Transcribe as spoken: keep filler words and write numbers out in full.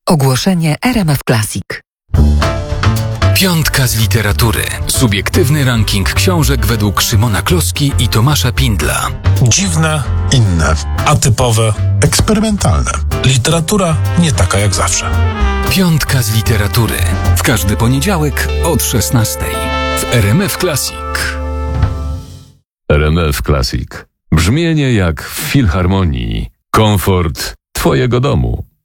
Ogłoszenie R M F Classic. Piątka z literatury. Subiektywny ranking książek według Szymona Kloski i Tomasza Pindla. Dziwne, inne, atypowe, eksperymentalne. literatura nie taka jak zawsze. Piątka z literatury. W każdy poniedziałek od szesnastej. W R M F Classic. R M F Classic. Brzmienie jak w filharmonii. Komfort twojego domu.